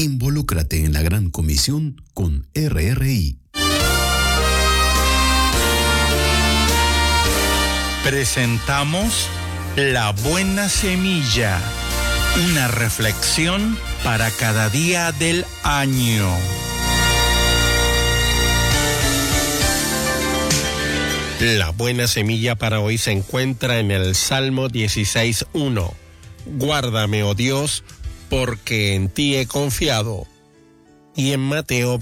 Involúcrate en la Gran Comisión con RRI. Presentamos La Buena Semilla, una reflexión para cada día del año. La buena semilla para hoy se encuentra en el Salmo 16:1. Guárdame, oh Dios, porque en ti he confiado. Y en Mateo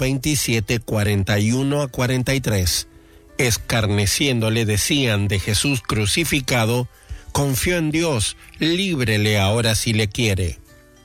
27:41-43, escarneciéndole decían de Jesús crucificado: confió en Dios, líbrele ahora si le quiere.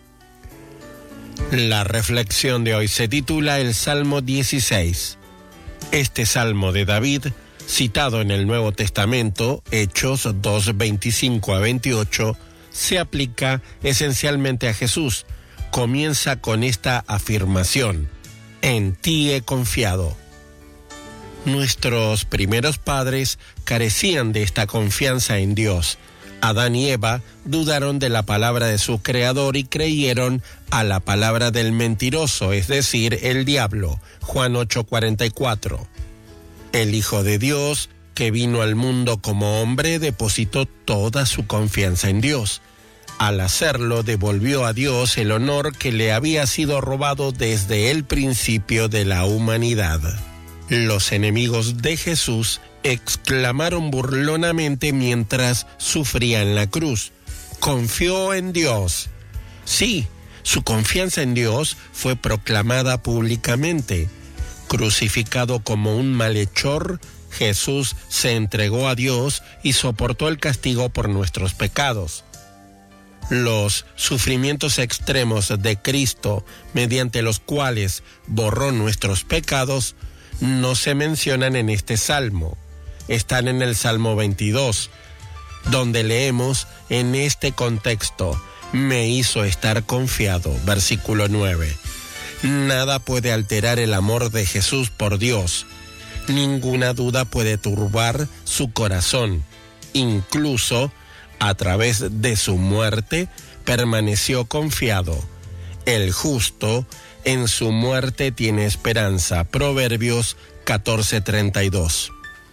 La reflexión de hoy se titula el Salmo 16. Este Salmo de David, citado en el Nuevo Testamento, Hechos 2:25-28, se aplica esencialmente a Jesús. Comienza con esta afirmación: en ti he confiado. Nuestros primeros padres carecían de esta confianza en Dios. Adán y Eva dudaron de la palabra de su Creador y creyeron a la palabra del mentiroso, es decir, el diablo. Juan 8:44. El Hijo de Dios, que vino al mundo como hombre, depositó toda su confianza en Dios. Al hacerlo, devolvió a Dios el honor que le había sido robado desde el principio de la humanidad. Los enemigos de Jesús exclamaron burlonamente mientras sufría en la cruz: confió en Dios. Sí, su confianza en Dios fue proclamada públicamente. Crucificado como un malhechor, Jesús se entregó a Dios y soportó el castigo por nuestros pecados. Los sufrimientos extremos de Cristo, mediante los cuales borró nuestros pecados, no se mencionan en este salmo. Están en el Salmo 22, donde leemos en este contexto: me hizo estar confiado, versículo 9. Nada puede alterar el amor de Jesús por Dios. Ninguna duda puede turbar su corazón. Incluso a través de su muerte permaneció confiado. El justo en su muerte tiene esperanza. Proverbios 14:32.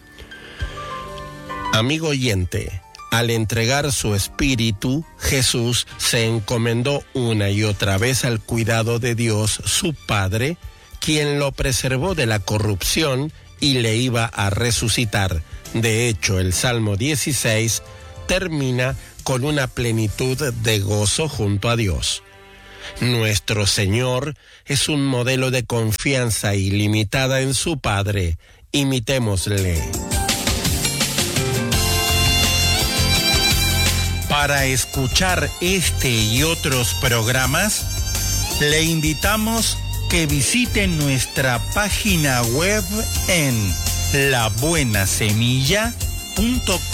Amigo oyente, al entregar su espíritu, Jesús se encomendó una y otra vez al cuidado de Dios, su Padre, quien lo preservó de la corrupción y le iba a resucitar. De hecho, el Salmo 16 termina con una plenitud de gozo junto a Dios. Nuestro Señor es un modelo de confianza ilimitada en su Padre. Imitémosle. Para escuchar este y otros programas, le invitamos que visite nuestra página web en labuenasemilla.com.